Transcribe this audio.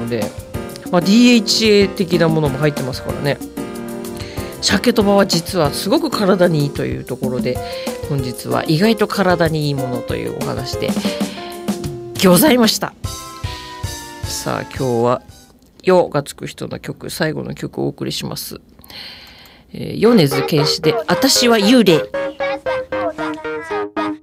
で、DHA 的なものも入ってますからね。鮭とばは実はすごく体にいいというところで、本日は意外と体にいいものというお話でございました。さあ今日はよがつく人の曲、最後の曲をお送りします。米津玄師で私は幽霊。